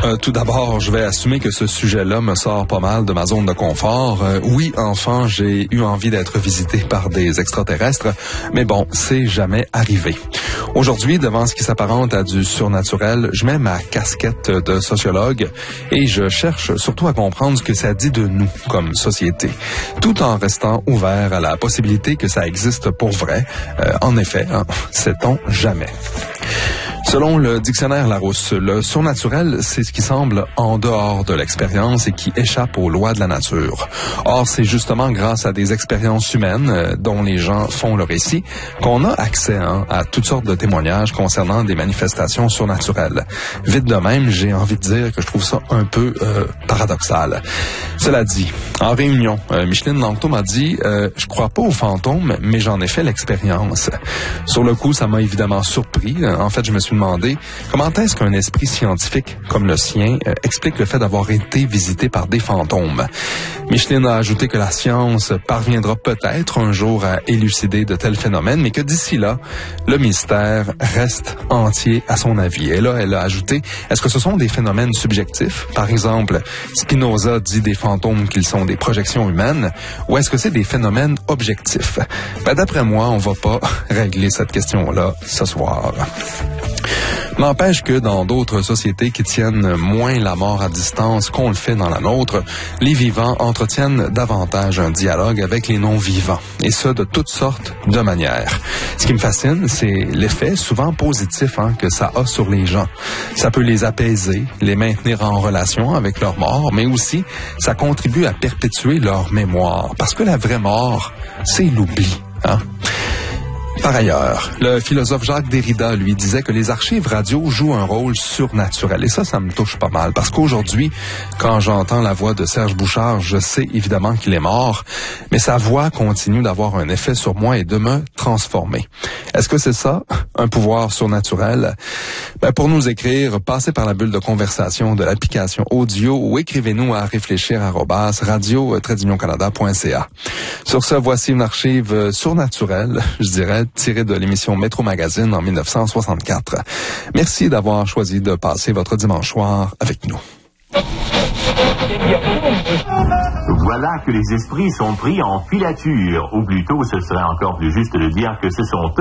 Tout d'abord, je vais assumer que ce sujet-là me sort pas mal de ma zone de confort. Oui, enfant, j'ai eu envie d'être visité par des extraterrestres, mais bon, c'est jamais arrivé. Aujourd'hui, devant ce qui s'apparente à du surnaturel, je mets ma casquette de sociologue et je cherche surtout à comprendre ce que ça dit de nous comme société, tout en restant ouvert à la possibilité que ça existe pour vrai. En effet, sait-on jamais. Selon le dictionnaire Larousse, le surnaturel, c'est ce qui semble en dehors de l'expérience et qui échappe aux lois de la nature. Or, c'est justement grâce à des expériences humaines dont les gens font le récit qu'on a accès à toutes sortes de témoignages concernant des manifestations surnaturelles. Vite de même, j'ai envie de dire que je trouve ça un peu paradoxal. Cela dit, en réunion, Micheline Langto m'a dit « Je crois pas aux fantômes, mais j'en ai fait l'expérience. » Sur le coup, ça m'a évidemment surpris. En fait, je me suis demandé comment est-ce qu'un esprit scientifique comme le sien explique le fait d'avoir été visité par des fantômes. Micheline a ajouté que la science parviendra peut-être un jour à élucider de tels phénomènes, mais que d'ici là, le mystère reste entier à son avis. Et là, elle a ajouté, est-ce que ce sont des phénomènes subjectifs? Par exemple, Spinoza dit des fantômes qu'ils sont des projections humaines, ou est-ce que c'est des phénomènes objectifs? D'après moi, on va pas régler cette question-là ce soir. N'empêche que dans d'autres sociétés qui tiennent moins la mort à distance qu'on le fait dans la nôtre, les vivants entretiennent davantage un dialogue avec les non-vivants, et ce, de toutes sortes de manières. Ce qui me fascine, c'est l'effet souvent positif que ça a sur les gens. Ça peut les apaiser, les maintenir en relation avec leur mort, mais aussi ça contribue à perpétuer leur mémoire, parce que la vraie mort, c'est l'oubli. Par ailleurs, le philosophe Jacques Derrida, lui, disait que les archives radio jouent un rôle surnaturel. Et ça me touche pas mal. Parce qu'aujourd'hui, quand j'entends la voix de Serge Bouchard, je sais évidemment qu'il est mort, mais sa voix continue d'avoir un effet sur moi et de me transformer. Est-ce que c'est ça, un pouvoir surnaturel? Pour nous écrire, passez par la bulle de conversation de l'application audio ou écrivez-nous à réfléchir@radio-canada.ca. Sur ce, voici une archive surnaturelle, je dirais, tirée de l'émission Métro Magazine en 1964. Merci d'avoir choisi de passer votre dimanche soir avec nous. Voilà que les esprits sont pris en filature, ou plutôt ce serait encore plus juste de dire que ce sont eux